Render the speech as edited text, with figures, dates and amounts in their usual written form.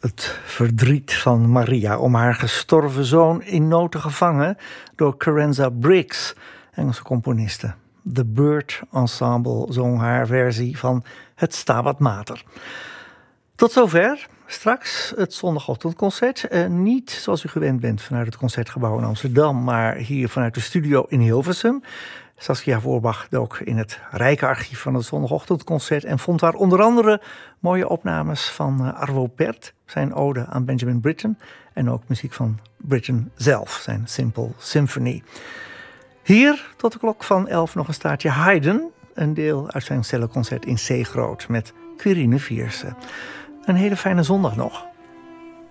Het verdriet van Maria om haar gestorven zoon in noten gevangen door Carenza Briggs, Engelse componiste. The Bird Ensemble zong haar versie van Het Stabat Mater. Tot zover. Straks het zondagochtendconcert. Niet zoals u gewend bent vanuit het Concertgebouw in Amsterdam, maar hier vanuit de studio in Hilversum. Saskia Voorbach dook in het rijke archief van het zondagochtendconcert en vond daar onder andere mooie opnames van Arvo Pärt, zijn ode aan Benjamin Britten, en ook muziek van Britten zelf, zijn Simple Symphony. Hier tot de klok van 11 nog een staartje Haydn, een deel uit zijn celloconcert in C groot met Quirine Vierse. Een hele fijne zondag nog.